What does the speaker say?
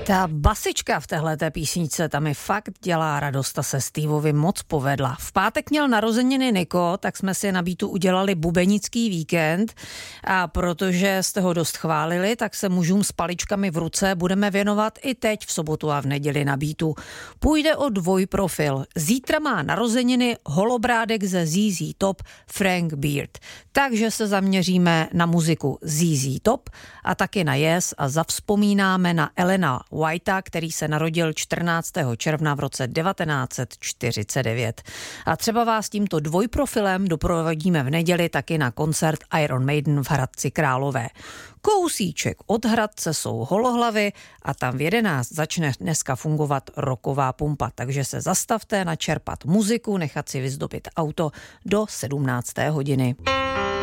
Ta basička v téhleté písničce, ta mi fakt dělá radost, ta se Steveovi moc povedla. V pátek měl narozeniny Niko, tak jsme si na Beatu udělali bubenický víkend a protože jste ho dost chválili, tak se mužům s paličkami v ruce budeme věnovat i teď v sobotu a v neděli na Beatu. Půjde o dvojprofil. Zítra má narozeniny holobrádek ze ZZ Top Frank Beard. Takže se zaměříme na muziku ZZ Top a taky na Yes a zavzpomínáme na Elena Whitea, který se narodil 14. června v roce 1949. A třeba vás tímto dvojprofilem doprovodíme v neděli taky na koncert Iron Maiden v Hradci Králové. Kousíček od Hradce jsou Holohlavy a tam v 11 začne dneska fungovat rocková pumpa, takže se zastavte načerpat muziku, nechat si vyzdobit auto do 17. hodiny.